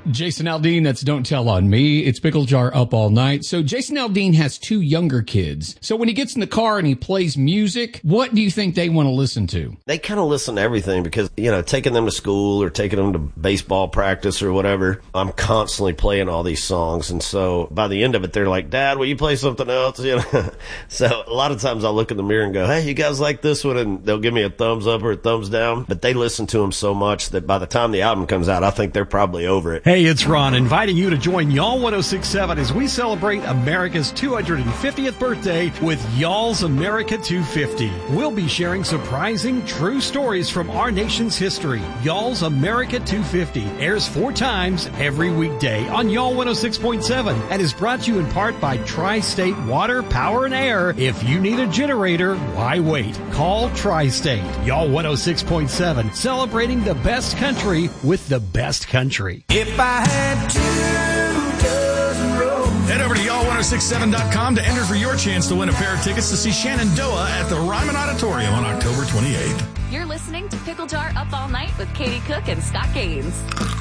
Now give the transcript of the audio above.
Jason Aldean, that's Don't Tell on Me. It's Pickle Jar Up All Night. So Jason Aldean has 2 younger kids. So when he gets in the car and he plays music, what do you think they want to listen to? They kind of listen to everything because, taking them to school or taking them to baseball practice or whatever, I'm constantly playing all these songs. And so by the end of it, they're like, Dad, will you play something else? So a lot of times I'll look in the mirror and go, hey, you guys like this one? And they'll give me a thumbs up or a thumbs down. But they listen to them so much that by the time the album comes out, I think they're probably over it. Hey, it's Ron inviting you to join Y'all 1067 as we celebrate America's 250th birthday with Y'all's America 250. We'll be sharing surprising, true stories from our nation's history. Y'all's America 250 airs 4 times every weekday on Y'all 106.7 and is brought to you in part by Tri-State Water, Power, and Air. If you need a generator, why wait? Call Tri-State. Y'all 106.7, celebrating the best country with the best country. If I had 2 dozen roses. Head over to y'all1067.com to enter for your chance to win a pair of tickets to see Shenandoah at the Ryman Auditorium on October 28th. You're listening to Pickle Jar Up All Night with Katie Cook and Scott Gaines.